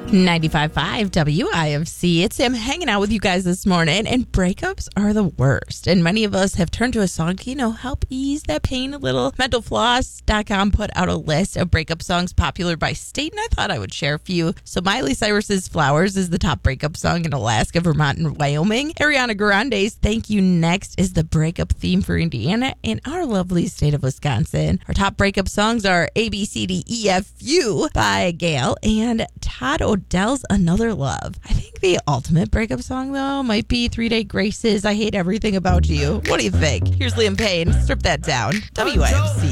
95.5 WIFC. It's Sam hanging out with you guys this morning, and breakups are the worst. And many of us have turned to a song to, help ease that pain a little. MentalFloss.com put out a list of breakup songs popular by state, and I thought I would share a few. So Miley Cyrus's Flowers is the top breakup song in Alaska, Vermont, and Wyoming. Ariana Grande's Thank You Next is the breakup theme for Indiana and our lovely state of Wisconsin. Our top breakup songs are ABCDEFU by Gail and Todd Odell's Another Love. I think the ultimate breakup song, though, might be 3 Day Grace's I Hate Everything About You. What do you think? Here's Liam Payne. Strip that down. WIFC.